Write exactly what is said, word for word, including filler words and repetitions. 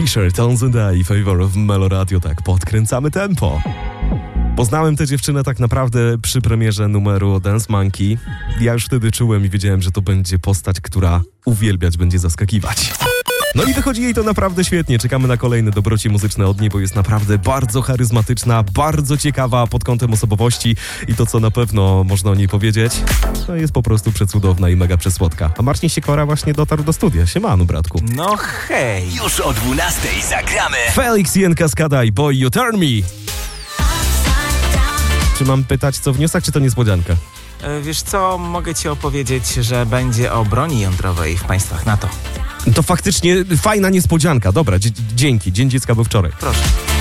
Fisher, Tones and I, Favor of Meloradio, tak, podkręcamy tempo. Poznałem tę dziewczynę tak naprawdę przy premierze numeru Dance Monkey. Ja już wtedy czułem i wiedziałem, że to będzie postać, która uwielbiać będzie zaskakiwać. No i wychodzi jej to naprawdę świetnie. Czekamy na kolejne dobroci muzyczne od niej, bo jest naprawdę bardzo charyzmatyczna, bardzo ciekawa pod kątem osobowości i to, co na pewno można o niej powiedzieć, no jest po prostu przecudowna i mega przesłodka. A Marcin Siekora właśnie dotarł do studia. Siemano, bratku. No hej! Już o dwunastej zagramy. Felix Jen Cascada i Boy You Turn Me. Czy mam pytać, co w newsach, czy to niespodzianka? E, wiesz co, mogę ci opowiedzieć, że będzie o broni jądrowej w państwach NATO. To faktycznie fajna niespodzianka. Dobra, dzie- dzięki. Dzień Dziecka był wczoraj. Proszę.